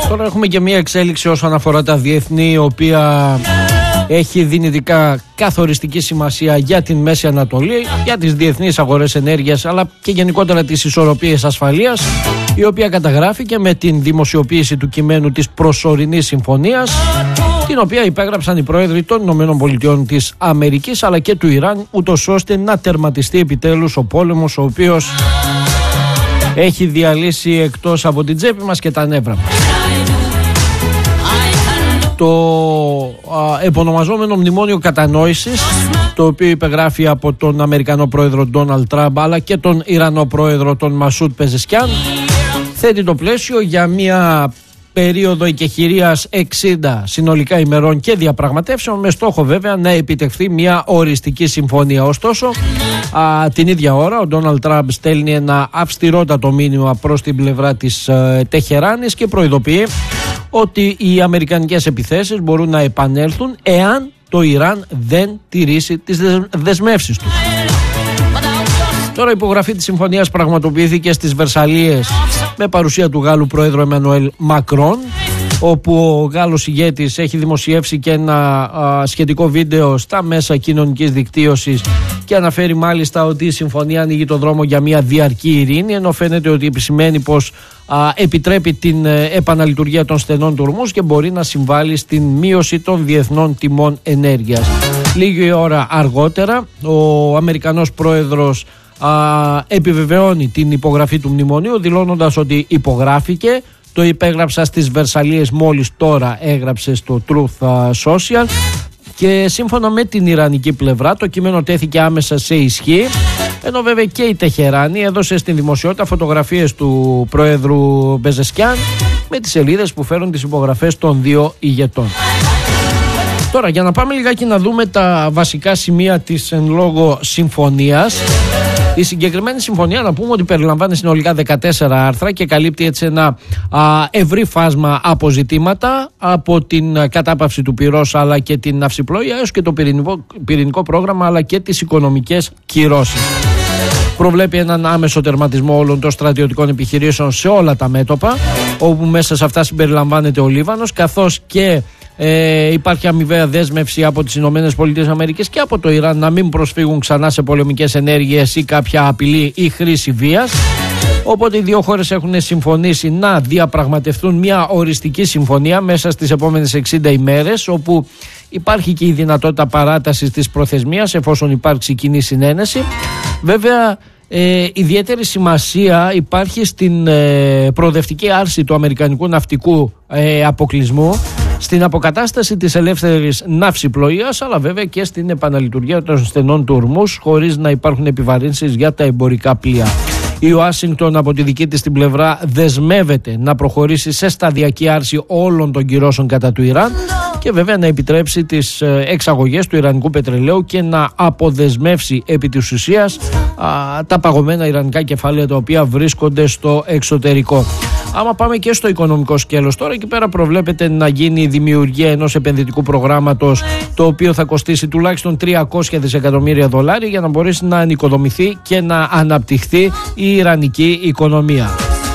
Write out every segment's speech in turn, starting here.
Τώρα έχουμε και μια εξέλιξη όσον αφορά τα διεθνή, η οποία έχει δυνητικά καθοριστική σημασία για την Μέση Ανατολή, για τις διεθνείς αγορές ενέργειας, αλλά και γενικότερα τις ισορροπίες ασφαλείας, η οποία καταγράφηκε με την δημοσιοποίηση του κειμένου της προσωρινής συμφωνίας, την οποία υπέγραψαν οι πρόεδροι των ΗΠΑ της Αμερικής αλλά και του Ιράν, ούτως ώστε να τερματιστεί επιτέλους ο πόλεμος, ο οποίος έχει διαλύσει εκτός από την τσέπη μας και τα νεύρα μας. Το επωνομαζόμενο μνημόνιο κατανόησης, το οποίο υπεγράφει από τον Αμερικανό πρόεδρο Ντόναλντ Τραμπ αλλά και τον Ιρανό πρόεδρο τον Μασούντ Πεζεσκιάν, θέτει το πλαίσιο για μια περίοδο εκεχηρίας 60 συνολικά ημερών και διαπραγματεύσεων, με στόχο βέβαια να επιτευχθεί μια οριστική συμφωνία. Ωστόσο, την ίδια ώρα ο Ντόναλντ Τραμπ στέλνει ένα αυστηρότατο μήνυμα προς την πλευρά της Τεχεράνης και προειδοποιεί ότι οι αμερικανικές επιθέσεις μπορούν να επανέλθουν εάν το Ιράν δεν τηρήσει τις δεσμεύσεις του. Τώρα η υπογραφή της συμφωνίας πραγματοποιήθηκε στις Βερσαλίες με παρουσία του Γάλλου Πρόεδρου Εμμανουέλ Μακρόν, όπου ο Γάλλος ηγέτης έχει δημοσιεύσει και ένα σχετικό βίντεο στα μέσα κοινωνικής δικτύωσης και αναφέρει μάλιστα ότι η συμφωνία ανοίγει το δρόμο για μια διαρκή ειρήνη, ενώ φαίνεται ότι επισημαίνει πως επιτρέπει την επαναλειτουργία των στενών του ορμούς και μπορεί να συμβάλλει στην μείωση των διεθνών τιμών ενέργειας. Λίγη ώρα αργότερα ο Αμερικανός πρόεδρος επιβεβαιώνει την υπογραφή του μνημονίου, δηλώνοντας ότι υπογράφηκε. Το υπέγραψα στις Βερσαλίες, μόλις τώρα έγραψε στο Truth Social, και σύμφωνα με την ιρανική πλευρά το κείμενο τέθηκε άμεσα σε ισχύ, ενώ βέβαια και η Τεχεράνη έδωσε στην δημοσιότητα φωτογραφίες του πρόεδρου Πεζεσκιάν με τις σελίδες που φέρουν τις υπογραφές των δύο ηγετών. Τώρα, για να πάμε λιγάκι να δούμε τα βασικά σημεία της εν λόγω συμφωνίας. Η συγκεκριμένη συμφωνία, να πούμε ότι περιλαμβάνει συνολικά 14 άρθρα και καλύπτει έτσι ένα ευρύ φάσμα από ζητήματα, από την κατάπαυση του πυρός αλλά και την ναυσιπλοεία έως και το πυρηνικό πρόγραμμα αλλά και τις οικονομικές κυρώσεις. Προβλέπει έναν άμεσο τερματισμό όλων των στρατιωτικών επιχειρήσεων σε όλα τα μέτωπα, όπου μέσα σε αυτά συμπεριλαμβάνεται ο Λίβανος, καθώς και υπάρχει αμοιβαία δέσμευση από τις ΗΠΑ και από το Ιράν να μην προσφύγουν ξανά σε πολεμικές ενέργειες ή κάποια απειλή ή χρήση βίας. Οπότε οι δύο χώρες έχουν συμφωνήσει να διαπραγματευτούν μια οριστική συμφωνία μέσα στις επόμενες 60 ημέρες, όπου υπάρχει και η δυνατότητα παράτασης της προθεσμίας εφόσον υπάρξει κοινή συνένεση. Βέβαια, ιδιαίτερη σημασία υπάρχει στην προοδευτική άρση του αμερικανικού ναυτικού αποκλεισμού, στην αποκατάσταση της ελεύθερης ναυσιπλοείας, αλλά βέβαια και στην επαναλειτουργία των στενών του ορμούς, χωρίς να υπάρχουν επιβαρύνσεις για τα εμπορικά πλοία. Η Ουάσιγκτον από τη δική της την πλευρά δεσμεύεται να προχωρήσει σε σταδιακή άρση όλων των κυρώσεων κατά του Ιράν και βέβαια να επιτρέψει τις εξαγωγές του ιρανικού πετρελαίου και να αποδεσμεύσει επί της ουσίας τα παγωμένα ιρανικά κεφάλαια τα οποία βρίσκονται στο εξωτερικό. Άμα πάμε και στο οικονομικό σκέλος τώρα, εκεί πέρα προβλέπεται να γίνει η δημιουργία ενός επενδυτικού προγράμματος, το οποίο θα κοστίσει τουλάχιστον $300 δισεκατομμύρια για να μπορέσει να ανοικοδομηθεί και να αναπτυχθεί η ιρανική οικονομία.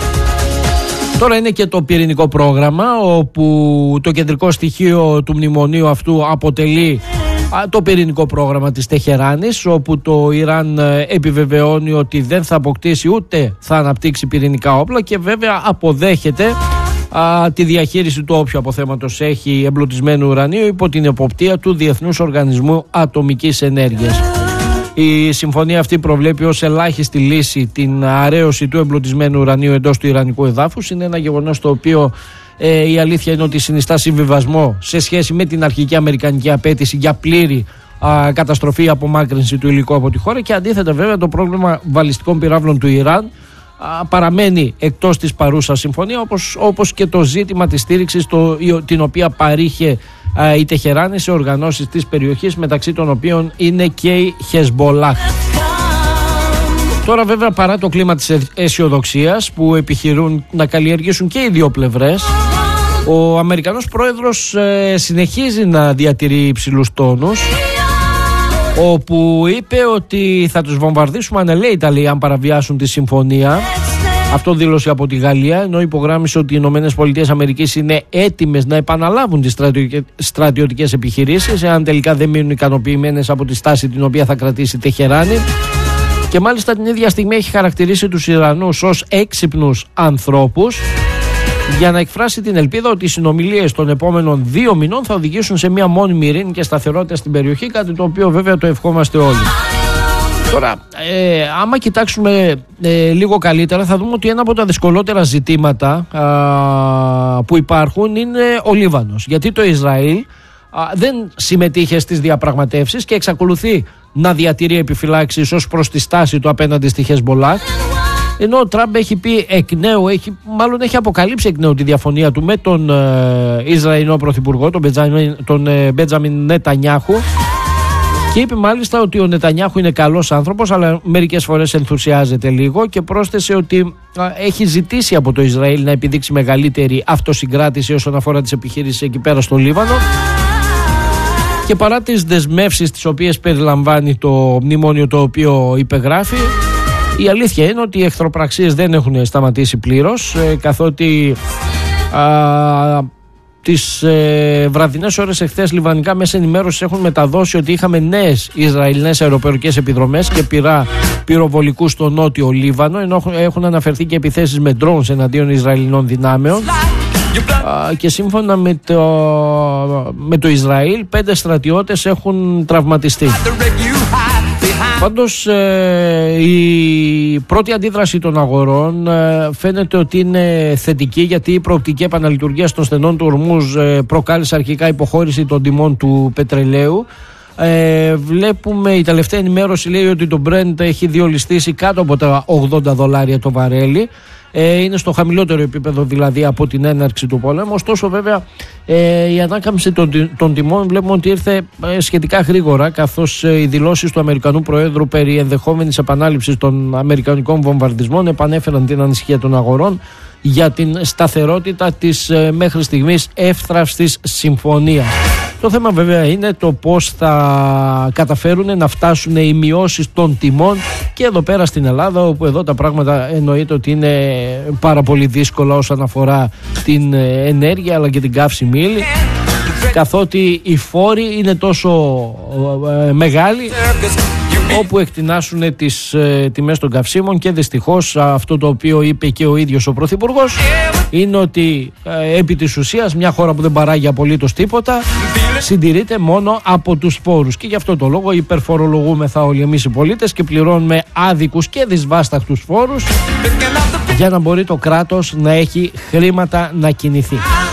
Τώρα είναι και το πυρηνικό πρόγραμμα, όπου το κεντρικό στοιχείο του μνημονίου αυτού αποτελεί το πυρηνικό πρόγραμμα της Τεχεράνης, όπου το Ιράν επιβεβαιώνει ότι δεν θα αποκτήσει ούτε θα αναπτύξει πυρηνικά όπλα και βέβαια αποδέχεται τη διαχείριση του όποιου αποθέματος έχει εμπλουτισμένου ουρανίου υπό την εποπτεία του Διεθνούς Οργανισμού Ατομικής Ενέργειας. Η συμφωνία αυτή προβλέπει ως ελάχιστη λύση την αρέωση του εμπλουτισμένου ουρανίου εντός του ιρανικού εδάφους. Είναι ένα γεγονός το οποίο η αλήθεια είναι ότι συνιστά συμβιβασμό σε σχέση με την αρχική αμερικανική απέτηση για πλήρη καταστροφή ή απομάκρυνση του υλικού από τη χώρα, και αντίθετα βέβαια το πρόβλημα βαλιστικών πυράβλων του Ιράν παραμένει εκτός της παρούσας συμφωνία, όπως και το ζήτημα της στήριξης την οποία παρήχε η Τεχεράνη σε οργανώσεις της περιοχής, μεταξύ των οποίων είναι και η Χεσμπολάχ. Τώρα βέβαια, παρά το κλίμα της αισιοδοξίας που επιχειρούν να καλλιεργήσουν και οι δύο πλευρές, ο Αμερικανός πρόεδρος συνεχίζει να διατηρεί υψηλούς τόνους, όπου είπε ότι θα τους βομβαρδίσουμε ανελαίητα, λέει, αν παραβιάσουν τη συμφωνία, Αυτό δήλωσε από τη Γαλλία, ενώ υπογράμμισε ότι οι ΗΠΑ είναι έτοιμες να επαναλάβουν τις στρατιωτικές επιχειρήσεις εάν τελικά δεν μείνουν ικανοποιημένες από τη στάση την οποία θα κρατήσει η Τεχεράνη. Και μάλιστα την ίδια στιγμή έχει χαρακτηρίσει τους Ιρανούς ως έξυπνους ανθρώπους, για να εκφράσει την ελπίδα ότι οι συνομιλίες των επόμενων 2 μηνών θα οδηγήσουν σε μια μόνιμη ειρήνη και σταθερότητα στην περιοχή, κάτι το οποίο βέβαια το ευχόμαστε όλοι. Τώρα, άμα κοιτάξουμε λίγο καλύτερα, θα δούμε ότι ένα από τα δυσκολότερα ζητήματα που υπάρχουν είναι ο Λίβανος. Γιατί το Ισραήλ δεν συμμετείχε στις διαπραγματεύσεις και εξακολουθεί να διατηρεί επιφυλάξεις ως προς τη στάση του απέναντι στη Χεσμολάχ. Ενώ ο Τραμπ έχει πει εκ νέου, έχει αποκαλύψει εκ νέου τη διαφωνία του με τον Ισραηλινό Πρωθυπουργό, τον Μπέντζαμιν Νετανιάχου, και είπε μάλιστα ότι ο Νετανιάχου είναι καλός άνθρωπος, αλλά μερικές φορές ενθουσιάζεται λίγο, και πρόσθεσε ότι έχει ζητήσει από το Ισραήλ να επιδείξει μεγαλύτερη αυτοσυγκράτηση όσον αφορά τις επιχείρησεις εκεί πέρα στο Λίβανο. Και παρά τις δεσμεύσεις τις οποίες περιλαμβάνει το μνημόνιο το οποίο υπεγράφει, η αλήθεια είναι ότι οι εχθροπραξίες δεν έχουν σταματήσει πλήρως, καθότι τις βραδινές ώρες εχθές λιβανικά μέσα ενημέρωσης έχουν μεταδώσει ότι είχαμε νέες Ισραηλινές αεροπορικές επιδρομές και πυροβολικούς στο νότιο Λίβανο, ενώ έχουν αναφερθεί και επιθέσεις με drones εναντίον Ισραηλινών δυνάμεων. Και σύμφωνα με το Ισραήλ, 5 στρατιώτες έχουν τραυματιστεί. Πάντως η πρώτη αντίδραση των αγορών φαίνεται ότι είναι θετική, γιατί η προοπτική επαναλειτουργία των στενών του Ορμούζ προκάλεσε αρχικά υποχώρηση των τιμών του πετρελαίου. Βλέπουμε, η τελευταία ενημέρωση λέει ότι το Brent έχει διολιστήσει κάτω από τα $80 το βαρέλι. Είναι στο χαμηλότερο επίπεδο δηλαδή από την έναρξη του πολέμου. Ωστόσο βέβαια η ανάκαμψη των τιμών βλέπουμε ότι ήρθε σχετικά γρήγορα, καθώς οι δηλώσεις του Αμερικανού Προέδρου περί ενδεχόμενης επανάληψης των αμερικανικών βομβαρδισμών επανέφεραν την ανησυχία των αγορών για την σταθερότητα της μέχρι στιγμής εύθραυστης συμφωνίας. Το θέμα βέβαια είναι το πώς θα καταφέρουν να φτάσουν οι μειώσεις των τιμών και εδώ πέρα στην Ελλάδα, όπου εδώ τα πράγματα εννοείται ότι είναι πάρα πολύ δύσκολα όσον αφορά την ενέργεια αλλά και την καύσιμη ύλη, καθότι οι φόροι είναι τόσο μεγάλοι όπου εκτινάσουν τις τιμές των καυσίμων. Και δυστυχώς αυτό το οποίο είπε και ο ίδιος ο Πρωθυπουργός είναι ότι επί της ουσίας μια χώρα που δεν παράγει απολύτως τίποτα συντηρείται μόνο από τους φόρους, και γι' αυτό το λόγο υπερφορολογούμεθα όλοι εμείς οι πολίτες και πληρώνουμε άδικους και δυσβάσταχτους φόρους για να μπορεί το κράτος να έχει χρήματα να κινηθεί.